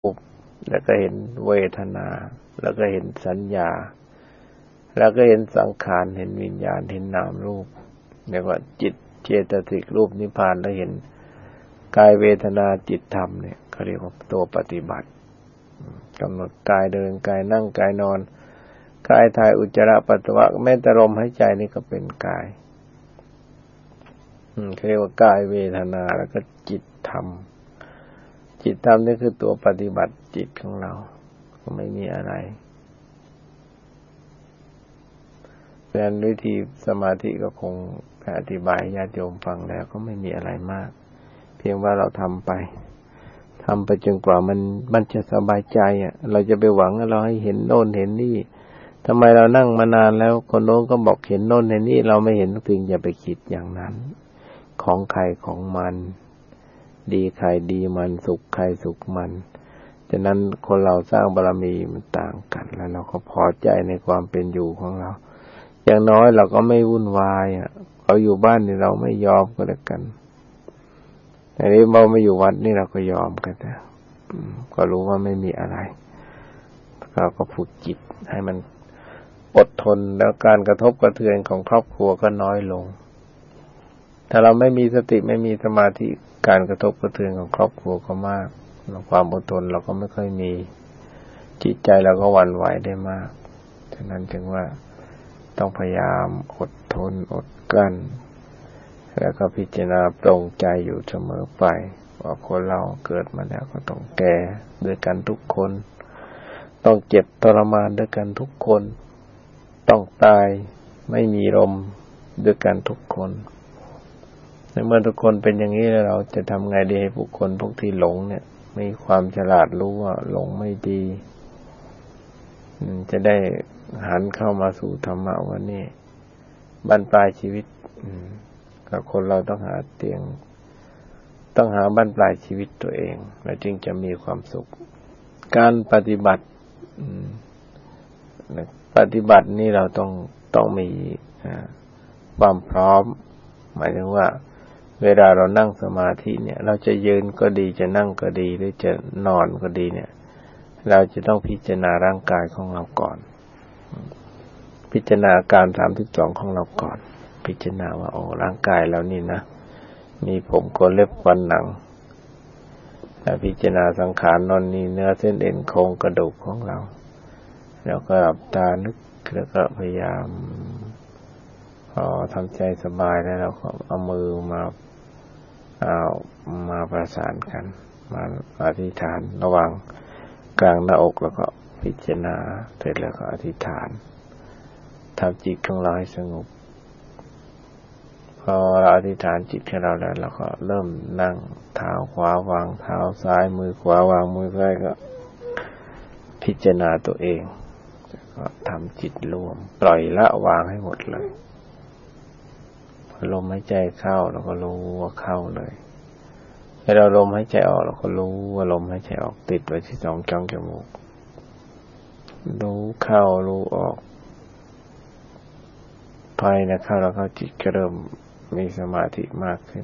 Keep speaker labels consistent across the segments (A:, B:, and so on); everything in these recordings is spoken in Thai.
A: แล้วก็เห็นเวทนาแล้วก็เห็นสัญญาแล้วก็เห็นสังขารเห็นวิญญาณเห็นนามรูปเรียกว่าจิตเจตสิกรูปนิพพานแล้วเห็นกายเวทนาจิตธรรมเนี่ยเขาเรียกว่าตัวปฏิบัติกำหนดกายเดินกายนั่งกายนอนกายถ่ายอุจจาระปัสสาวะแม้แต่ลมหายใจนี่ก็เป็นกายเขาเรียกว่ากายเวทนาแล้วก็จิตธรรมจิตธรรมนี่คือตัวปฏิบัติจิตของเราก็ไม่มีอะไรเพราะฉะนั้นวิธีสมาธิก็คงอธิบายให้ญาติโยมฟังแล้วก็ไม่มีอะไรมากเพียงว่าเราทำไปจนกว่ามันจะสบายใจเราจะไปหวังเราให้เห็นโน่นเห็นนี่ทำไมเรานั่งมานานแล้วคนโน้นก็บอกเห็นโน่นเห็นนี่เราไม่เห็นถึงอย่าไปคิดอย่างนั้นของใครของมันดีใครดีมันสุขใครสุขมันฉะนั้นคนเราสร้างบารมีมันต่างกันแล้วเราก็พอใจในความเป็นอยู่ของเราอย่างน้อยเราก็ไม่วุ่นวายเขาอยู่บ้านนี่เราไม่ยอมก็แล้วกันแต่นี้เราไม่อยู่วัดนี่เราก็ยอมกันนะก็รู้ว่าไม่มีอะไรเราก็ฝึกจิตให้มันอดทนแล้วการกระทบกระเทือนของครอบครัวก็น้อยลงถ้าเราไม่มีสติไม่มีสมาธิการกระทบกระเทือนของครอบครัวก็มากความอดทนเราก็ไม่ค่อยมีจิตใจเราก็หวั่นไหวได้มากฉะนั้นจึงว่าต้องพยายามอดทนอดกลั้นแล้วก็พิจารณาปรงใจอยู่เสมอไปว่าคนเราเกิดมาแล้วก็ต้องแก่ด้วยกันทุกคนต้องเจ็บทรมานด้วยกันทุกคนต้องตายไม่มีลมด้วยกันทุกคนในเมื่อทุกคนเป็นอย่างนี้แล้วเราจะทำไงดีให้ผู้คนพวกที่หลงเนี่ยมีความฉลาดรู้ว่าหลงไม่ดีจะได้หันเข้ามาสู่ธรรมะวันนี้บั้นปลายชีวิตกับคนเราต้องหาเตียงต้องหาบั้นปลายชีวิตตัวเองแล้วจึงจะมีความสุขการปฏิบัตินี่เราต้องมีความพร้อมหมายถึงว่าเวลาเรานั่งสมาธิเนี่ยเราจะยืนก็ดีจะนั่งก็ดีหรือจะนอนก็ดีเนี่ยเราจะต้องพิจารณาร่างกายของเราก่อนพิจารณาอาการ32ของเราก่อนพิจารณาว่าร่างกายเรานี่นะมีผมขนเล็บฟันหนังแล้วพิจารณาสังขารนอนนี่เนื้อเส้นเอ็นโครงกระดูกของเราแล้วก็หลับตานึกแล้วก็พยายามพอทำใจสบายแล้วเราก็เอามือมาประสานกันมาอธิษฐานระหว่างกลางหน้าอกแล้วก็พิจารณาเสร็จแล้วก็อธิษฐานทำจิตของเราให้สงบพอเราอธิษฐานจิตของเราแล้วเราก็เริ่มนั่งเท้าขวาวางเท้าซ้ายมือขวาวางมือซ้ายก็พิจารณาตัวเองก็ทำจิตรวมปล่อยละวางให้หมดเลยพอลมหายใจเข้าเราก็รู้ว่าเข้าเลยให้เราลมหายใจออกเราก็รู้ว่าลมหายใจออกติดไว้ที่ช่องจมูกรู้เข้ารู้ออกภายในเข้าแล้วเข้าจิตก็เริ่มมีสมาธิมากขึ้น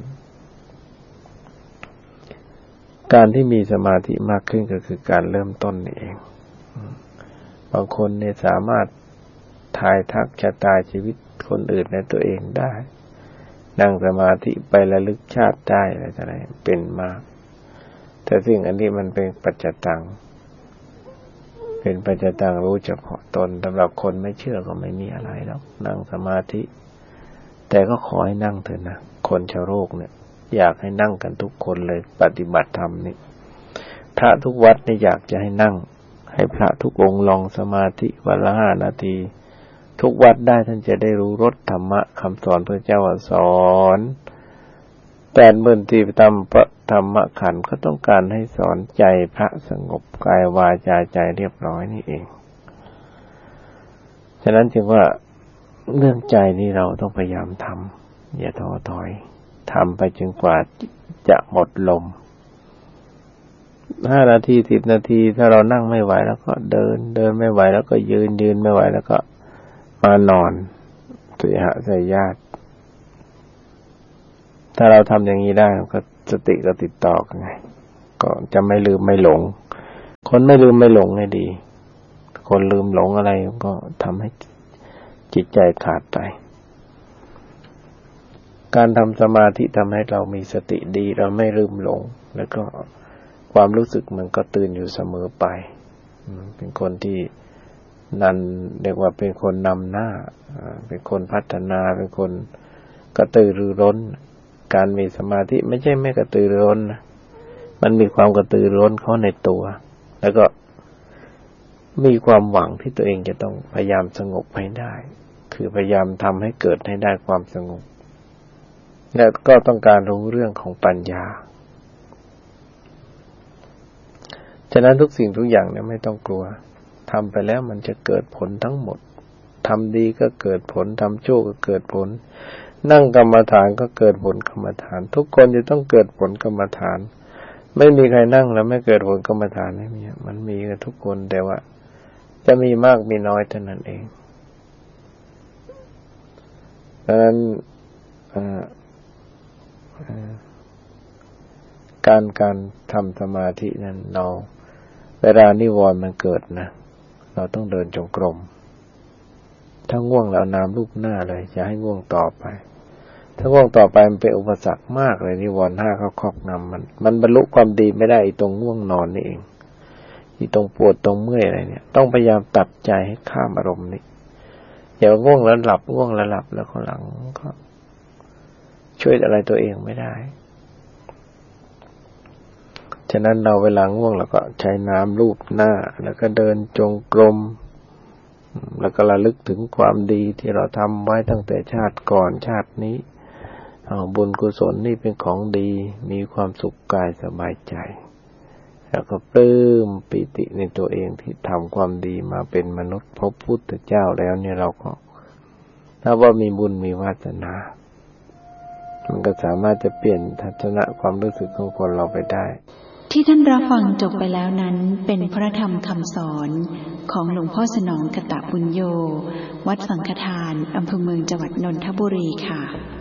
A: การที่มีสมาธิมากขึ้นก็คือการเริ่มต้นนี่เองบางคนเนี่ยสามารถทายทักชะตาชีวิตคนอื่นในตัวเองได้นั่งสมาธิไประลึกชาติได้อะไรเป็นมากแต่สิ่งอันนี้มันเป็นปัจจตังรู้เฉพาะตนสำหรับคนไม่เชื่อก็ไม่มีอะไรหรอกนั่งสมาธิแต่ก็ขอให้นั่งเถอะนะคนชาวโลกเนี่ยอยากให้นั่งกันทุกคนเลยปฏิบัติธรรมนี่พระทุกวัดเนี่ยอยากจะให้นั่งให้พระทุกองค์ลองสมาธิวันละ5 นาทีทุกวัดได้ท่านจะได้รู้รสธรรมะคำสอนพระเจ้าสอน80,000 ที่ทำพระธรรมขันธ์ก็ต้องการให้สอนใจพระสงบกายวาจาใจเรียบร้อยนี่เองฉะนั้นจึงว่าเรื่องใจนี่เราต้องพยายามทำอย่าท้อถอยทำไปจนกว่าจะหมดลม5 นาที10 นาทีถ้าเรานั่งไม่ไหวแล้วก็เดินไม่ไหวแล้วก็ยืนไม่ไหวแล้วก็มานอนเสหะใส่ญาติถ้าเราทำอย่างนี้ได้ก็สติก็ติดต่อกันไงก็จะไม่ลืมไม่หลงคนไม่ลืมไม่หลงเนี่ยดีคนลืมหลงอะไรก็ทำให้จิตใจขาดไปการทำสมาธิทำให้เรามีสติดีเราไม่ลืมหลงแล้วก็ความรู้สึกมันก็ตื่นอยู่เสมอไปเป็นคนที่นั่นเรียกว่าเป็นคนนำหน้าเป็นคนพัฒนาเป็นคนกระตือรือร้นการมีสมาธิไม่ใช่ไม่กระตือรือร้นนะมันมีความกระตือรือร้นเข้าในตัวแล้วก็มีความหวังที่ตัวเองจะต้องพยายามสงบให้ได้คือพยายามทำให้เกิดให้ได้ความสงบและก็ต้องการรู้เรื่องของปัญญาฉะนั้นทุกสิ่งทุกอย่างเนี่ยไม่ต้องกลัวทำไปแล้วมันจะเกิดผลทั้งหมดทำดีก็เกิดผลทำชั่วก็เกิดผลนั่งกรรมฐานก็เกิดผลกรรมฐานทุกคนจะต้องเกิดผลกรรมฐานไม่มีใครนั่งแล้วไม่เกิดผลกรรมฐานไม่มีมันมีกันทุกคนแต่ว่าจะมีมากมีน้อยเท่านั้นเองดังนั้นการทำสมาธินั้นเราเวลานิวรณ์มันเกิดนะเราต้องเดินจงกรมถ้าง่วงแล้วน้ำลูบหน้าเลยจะให้ง่วงต่อไปถ้าง่วงต่อไปมันเป็นอุปสรรคมากเลยนิวรณ์5เขาครอบงำมันบรรลุความดีไม่ได้ตรงง่วงนอนนี่เองตรงปวดตรงเมื่อยอะไรเนี่ยต้องพยายามตัดใจให้ข้ามอารมณ์นี้อย่าง่วงแล้วหลับง่วงแล้วหลับแล้วข้างหลังก็ช่วยอะไรตัวเองไม่ได้ฉะนั้นเราเวลาง่วงเราก็ใช้น้ำลูบหน้าแล้วก็เดินจงกรมแล้วก็ระลึกถึงความดีที่เราทำไว้ตั้งแต่ชาติก่อนชาตินี้บุญกุศลนี่เป็นของดีมีความสุขกายสบายใจแล้วก็ปลื้มปิติในตัวเองที่ทำความดีมาเป็นมนุษย์พบพุทธเจ้าแล้วเนี่ยเราก็ถ้าว่ามีบุญมีวาสนามันก็สามารถจะเปลี่ยนทัศนะความรู้สึกของคนเราไปได้
B: ที่ท่านรับฟังจบไปแล้วนั้นเป็นพระธรรมคำสอนของหลวงพ่อสนองกตบุญโญวัดสังฆทานอำเภอเมืองจังหวัดนนทบุรีค่ะ